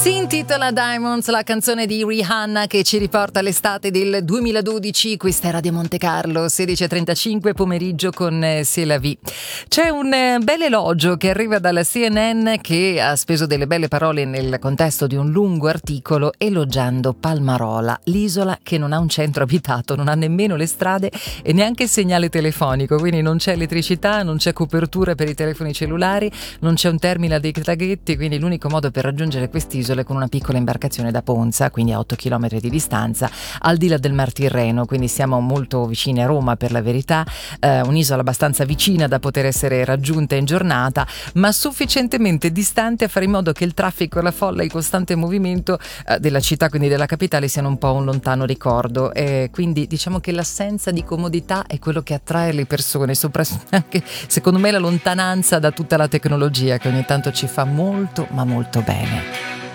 Si intitola Diamonds, la canzone di Rihanna che ci riporta all'estate del 2012. Questa è Radio Monte Carlo, 16:35 pomeriggio con C'est la vie. C'è un bel elogio che arriva dalla CNN che ha speso delle belle parole nel contesto di un lungo articolo elogiando Palmarola, l'isola che non ha un centro abitato, non ha nemmeno le strade e neanche il segnale telefonico, quindi non c'è elettricità, non c'è copertura per i telefoni cellulari, non c'è un terminal dei traghetti, quindi l'unico modo per raggiungere quest'isola con una piccola imbarcazione da Ponza, quindi a 8 km di distanza, al di là del Mar Tirreno, quindi siamo molto vicini a Roma per la verità, un'isola abbastanza vicina da poter essere raggiunta in giornata, ma sufficientemente distante a fare in modo che il traffico, la folla e il costante movimento della città, quindi della capitale, siano un po' un lontano ricordo. Quindi diciamo che l'assenza di comodità è quello che attrae le persone, anche secondo me la lontananza da tutta la tecnologia che ogni tanto ci fa molto ma molto bene.